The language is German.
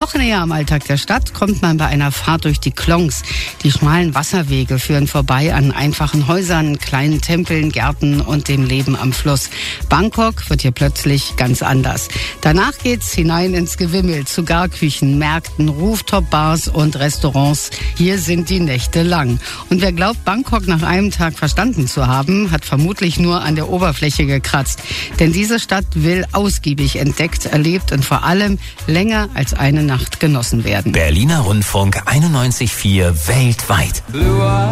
Noch näher am Alltag der Stadt kommt man bei einer Fahrt durch die Klongs. Die schmalen Wasserwege führen vorbei an einfachen Häusern, kleinen Tempeln, Gärten und dem Leben am Fluss. Bangkok wird hier plötzlich ganz anders. Danach geht's hinein ins Gewimmel zu Garküchen, Märkten, Rooftop-Bars und Restaurants. Hier sind die Nächte lang. Und wer glaubt, Bangkok nach einem Tag verstanden zu haben, hat vermutlich nur an der Oberfläche gekratzt. Denn diese Stadt will ausgiebig entdeckt, erlebt und vor allem länger als eine Nacht genossen werden. Berliner Rundfunk 91,4 weltweit.